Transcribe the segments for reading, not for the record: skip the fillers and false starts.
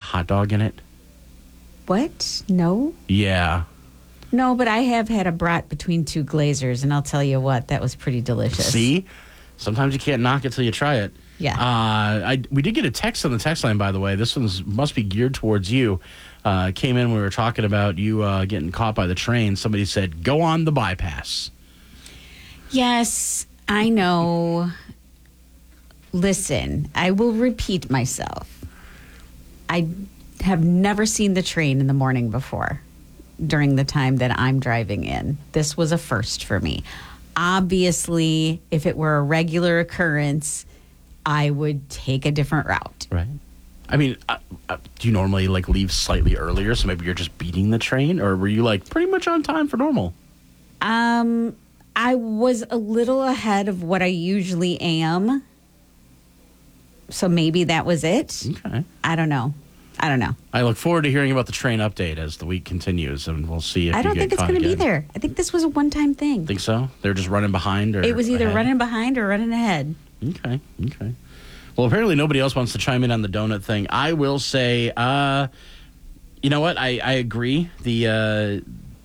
hot dog in it? What? No? Yeah. No, but I have had a brat between two glazers, and I'll tell you what, that was pretty delicious. See? Sometimes you can't knock it till you try it. Yeah. We did get a text on the text line, by the way. This one must be geared towards you. Came in, we were talking about you getting caught by the train. Somebody said, go on the bypass. Yes, I know. Listen, I will repeat myself. I have never seen the train in the morning before during the time that I'm driving in. This was a first for me. Obviously, if it were a regular occurrence, I would take a different route. Right. I mean, do you normally leave slightly earlier, so maybe you're just beating the train, or were you pretty much on time for normal? I was a little ahead of what I usually am, so maybe that was it. Okay. I don't know. I look forward to hearing about the train update as the week continues, and we'll see if I don't think it's going to be there. I think this was a one-time thing. Think so? They're just running behind, or it was either ahead? running behind or running ahead. Okay. Well, apparently nobody else wants to chime in on the donut thing. I will say, you know what? I agree. The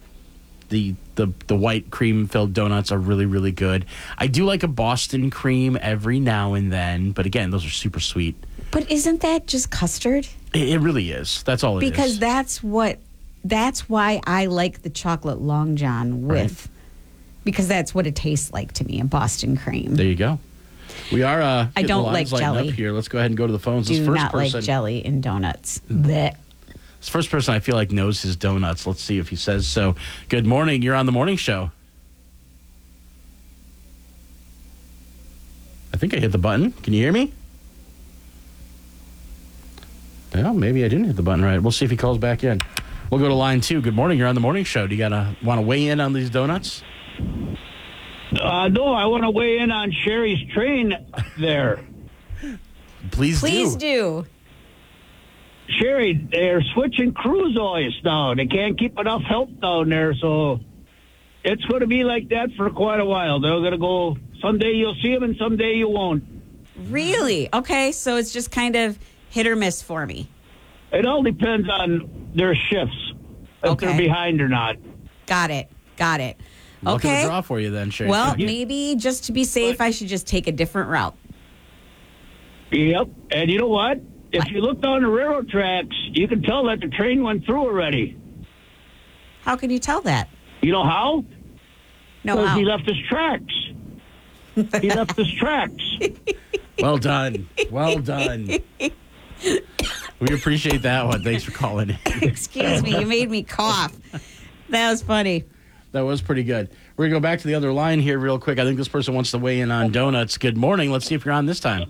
white cream-filled donuts are really, really good. I do like a Boston cream every now and then, but again, those are super sweet. But isn't that just custard? It really is. That's all it is. Because that's why I like the chocolate Long John with, because that's what it tastes like to me, a Boston cream. There you go. We are. I don't like jelly. Up here. Let's go ahead and go to the phones. Do not like jelly in donuts. Blech. This first person I feel like knows his donuts. Let's see if he says so. Good morning. You're on the morning show. I think I hit the button. Can you hear me? Well, maybe I didn't hit the button right. We'll see if he calls back in. We'll go to line 2. Good morning. You're on the morning show. Do you want to weigh in on these donuts? No, I want to weigh in on Sherry's train there. Please do. Sherry, they're switching cruise oils now. They can't keep enough help down there, so it's going to be like that for quite a while. They're going to go, someday you'll see them and someday you won't. Really? Okay, so it's just kind of hit or miss for me. It all depends on their shifts, if they're behind or not. Got it. Look at the draw for you then, Sherry. Well, maybe just to be safe, I should just take a different route. Yep, and you know what? If you look down the railroad tracks, you can tell that the train went through already. How can you tell that? You know how? No, because how? he left his tracks. He left his tracks. Well done. We appreciate that one. Thanks for calling in. Excuse me, you made me cough. That was funny. That was pretty good. We're going to go back to the other line here real quick. I think this person wants to weigh in on donuts. Good morning. Let's see if you're on this time.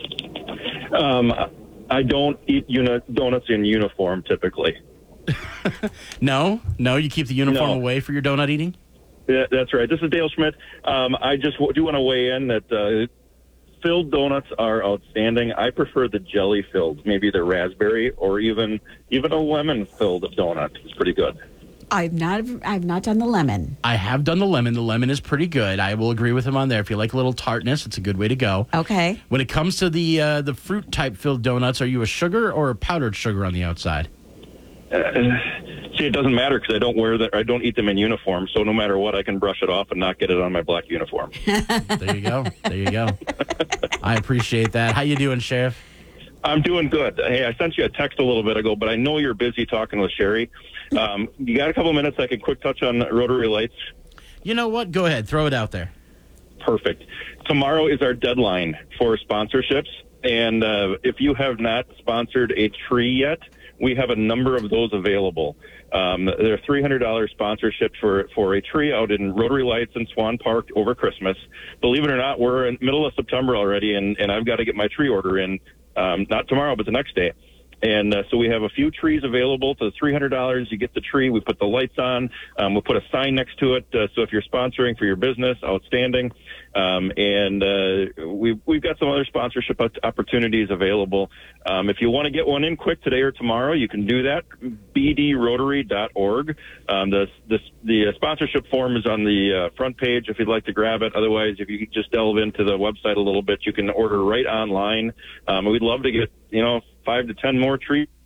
I don't eat donuts in uniform typically. No, you keep the uniform away for your donut eating? Yeah, that's right. This is Dale Schmidt. I just do want to weigh in that filled donuts are outstanding. I prefer the jelly filled, maybe the raspberry or even a lemon filled donut is pretty good. I've not done the lemon. I have done the lemon. The lemon is pretty good. I will agree with him on there. If you like a little tartness, it's a good way to go. Okay. When it comes to the fruit type filled donuts, are you a sugar or a powdered sugar on the outside? See, it doesn't matter because I don't eat them in uniform. So no matter what, I can brush it off and not get it on my black uniform. There you go. I appreciate that. How you doing, Sheriff? I'm doing good. Hey, I sent you a text a little bit ago, but I know you're busy talking with Sherry. You got a couple minutes I can quick touch on Rotary Lights? You know what? Go ahead. Throw it out there. Perfect. Tomorrow is our deadline for sponsorships. And if you have not sponsored a tree yet, we have a number of those available. There are $300 sponsorships for a tree out in Rotary Lights in Swan Park over Christmas. Believe it or not, we're in the middle of September already, and I've got to get my tree order in, not tomorrow, but the next day. And so we have a few trees available. For the $300, you get the tree. We put the lights on. We'll put a sign next to it. So if you're sponsoring for your business, outstanding. And we've got some other sponsorship opportunities available. If you want to get one in quick today or tomorrow, you can do that. bdrotary.org. The sponsorship form is on the front page if you'd like to grab it. Otherwise, if you could just delve into the website a little bit, you can order right online. We'd love to get, 5 to 10 more trees